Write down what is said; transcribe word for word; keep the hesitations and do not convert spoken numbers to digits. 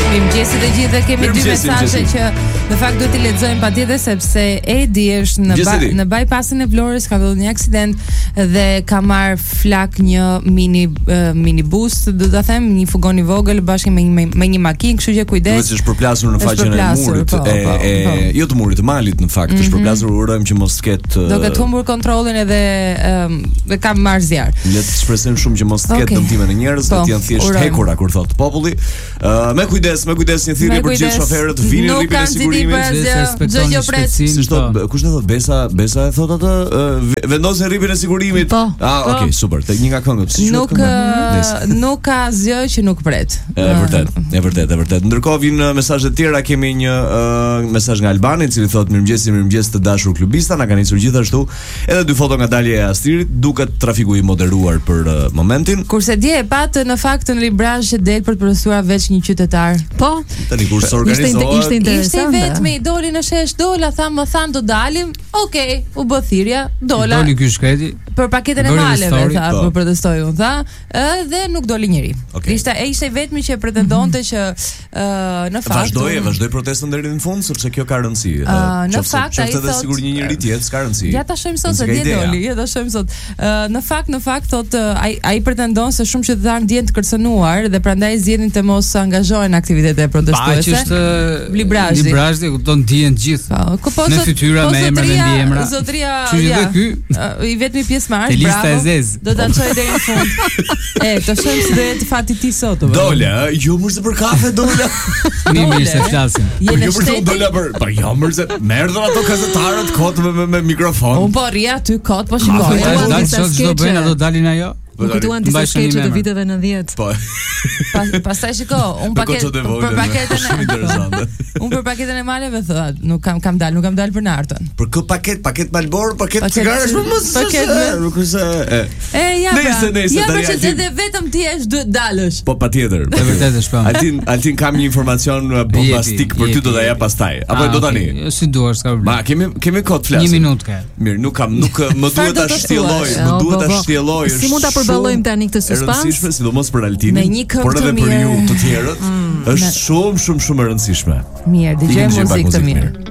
Mirëmëngjes të gjithë, dhe kemi dy mesazhe që në fakt duhet t'i lexojmë patjetër sepse Edi është në ba, në bypassin e Vlorës, ka ndodhur një aksident dhe ka marr flak një mini uh, minibus, do ta them, një furgon i vogël bashkë me me, me një makinë, kështu që kujdes. Duhet të është përplasur në faqen e murit, po, e, po, e po. jo të murit, të malit në fakt, mm -hmm. është përplasur, urojmë që mos ketë do ketë humbur kontrollin edhe um, dhe ka marr zjarr. Le të shpresojmë shumë që mos ketë okay. dëmtime në njerëz, po, të jenë thjesht hekura kur thot populli. Uh, me kujdes, me kujdes një thirrje për gjithë shoferët, vini rripin e sigurimit. Çdo gjë pret. Si thot, kush e thot Besa, Besa e thot atë, uh, vendosen rripin e sigurimit. Po, ah, po. Okay, super. Tek një nga këngët. Si nuk nuk ka asgjë që nuk pret. Është vërtet, është vërtet, është vërtet. Ndërkohë vijnë mesazhe të tjera, kemi një uh, mesazh nga Albani, i cili thot mirëmëngjes, mirëmëngjes të dashur klubista, na kanë nisur gjithashtu edhe dy foto nga dalja e Astirit, duket trafiku i moderuar për uh, momentin. Kurse dje e pat në fakt në librazh që del për të protestuar veç një qytetar. Po, tani kur s'organizohet. Ishte interesante. Ishte vetëm i doli në shesh, dola, tha më than do dalim. Okej, u bë thirrja, dola. Doli ky shkreti. Për paketën e maleve, tha, për protestoi unë, tha, dhe nuk doli njëri. Okay. Ishte e ishte vetmi që pretendonte mm -hmm. që uh, në fakt vazhdoi, un... vazhdoi protestën deri në fund sepse kjo ka rëndësi. Uh, në fakt ai thotë sigur një njeri tjetër s'ka rëndësi. Ja ta shohim sot se dje doli, ja ta shohim sot. Uh, në fakt, në fakt thotë ai ai pretendon se shumë qytetarë ndjen të kërcënuar dhe prandaj zgjedhin të mos angazhohen në aktivitete protestuese. Pa, që është librazhi. Librazhi, kupton, ndjen gjithë. Po, në fytyra me emra dhe mbiemra. Zotria, ja. Ky, i vetmi pjesëmarrës, bravo. E zez. Do ta çoj deri në fund. E, të shohim si do jetë fati ti sot. Dola, jo më se për kafe dola. Mi mirë se flasim. Jo më se dola për, po jo më se merdhën ato gazetarët kot me, me, me mikrofon. Un po rri aty kot, po shikoj. Dalin sot çdo bëjnë ato dalin ajo. Më kujtuan disa skeçe të viteve nëntëdhjetë. Po. Pastaj shiko, un paket për paketën e interesante. Un për paketën e maleve thua, nuk kam kam dal, nuk kam dal për nartën. Për kë paket, paket Malboro, paket cigarash, më mos paket. Nuk është e. E ja. Nëse nëse ja, për çfarë edhe vetëm ti je duhet dalësh. Po patjetër. E vërtetë është po. Altin, Altin kam një informacion bombastik për ty, do ta jap pastaj. Apo do tani? Si duash, s'ka problem. Ma kemi kemi kohë të flasim. Një minutë ka. Mirë, nuk kam, nuk më duhet ta shtjelloj, më duhet ta shtjelloj. Si mund ta përballojmë tani këtë suspans? Është rëndësishme, sidomos për Altinin, por edhe për ju të tjerët, është shumë shumë shumë e rëndësishme. Mirë, dëgjojmë muzikë të mirë.